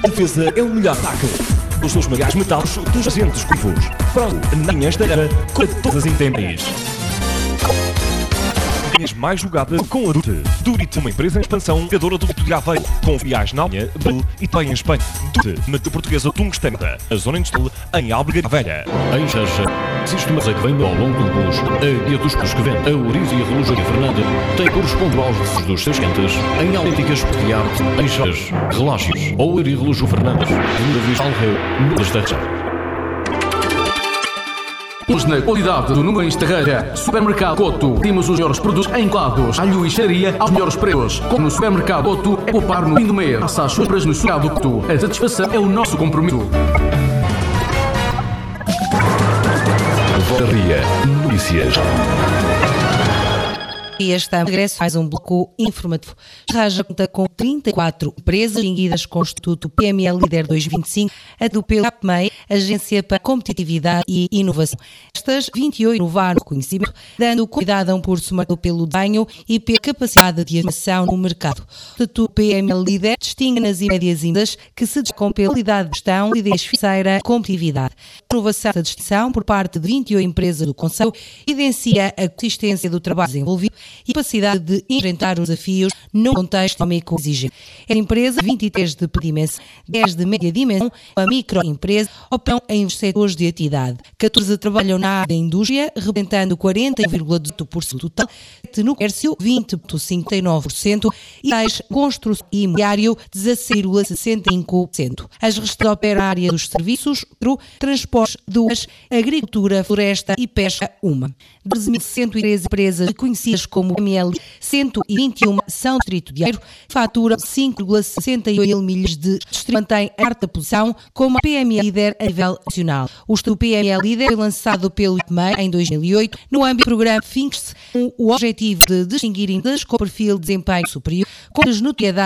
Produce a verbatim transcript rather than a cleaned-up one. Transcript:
defesa é o melhor ataque. Os seus magás metais dos agentes vivos. Pronto, nem esta era, com todas as intempéries. Ganhas mais jogada com a Dute. Dute, uma empresa em expansão, criadora do Dute de Aveiro, com filiais na Alemanha, Brasil e também em Espanha. Dute, meta portuguesa Tungstena, a zona industrial em Albergaria Velha. Em Xarxa, sistema que vem ao longo do bus, a guia dos peixes que vende, a Orize e a Relojaria Fernanda, tem corresponde aos desejos dos seus clientes, em autênticas de arte, em Xarxas, relógios, ou a Relógio Fernandes, Vila Vista Alreu, no Destaque. Temos na qualidade do número Instagram Supermercado Coto. Temos os melhores produtos em quadros, alho e xaria aos melhores preços. Como no Supermercado Coto é poupar no fim do mês. Faça as compras no Supermercado Coto. A satisfação é o nosso compromisso. Ria Notícias. E este regresso faz um bloco informativo. Raja conta com trinta e quatro empresas distinguidas com o Instituto P M E Líder dois mil e vinte e cinco, a do pelo A P M E I, Agência para Competitividade e Inovação. Estas vinte e oito inovaram o conhecimento, dando qualidade a um curso marcado pelo desenho e pela capacidade de inovação no mercado. O Instituto P M E Líder distingue nas médias empresas que se destacam pela qualidade de gestão, liderança financeira e competitividade. A inovação da distinção por parte de vinte e oito empresas do Conselho evidencia a consistência do trabalho desenvolvido e a capacidade de enfrentar os desafios no contexto económico exigente. É empresa vinte e três de pequena dimensão, dez de média dimensão, a microempresa operam em setores de atividade. catorze trabalham na área da indústria, representando quarenta vírgula dezoito por cento do total, no comércio vinte vírgula cinquenta e nove por cento e dez construção e imobiliário dezasseis vírgula sessenta e cinco por cento. As restantes operam na área dos serviços, transportes, duas, agricultura, floresta e pesca, uma. doze mil cento e treze empresas reconhecidas como M L, cento e vinte e uma são distrito de Aveiro, faturam cinco vírgula sessenta e oito milhões de distritos, mantém a quarta posição como a P M E Líder a nível nacional. O estudo P M E Líder foi lançado pelo I P M E I em dois mil e oito, no âmbito do programa Finks, com o objetivo de distinguir empresas com perfil de desempenho superior, com as notoriedade